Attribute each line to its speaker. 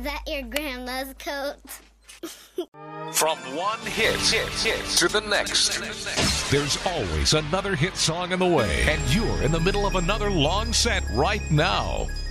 Speaker 1: that your grandma's coat?
Speaker 2: From one hit to the next, there's always another hit song in the way, and you're in the middle of another long set right now.